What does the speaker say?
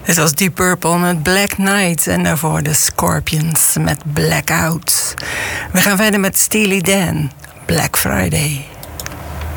Dit was Deep Purple met Black Knight en daarvoor de Scorpions met Blackout. We gaan verder met Steely Dan, Black Friday.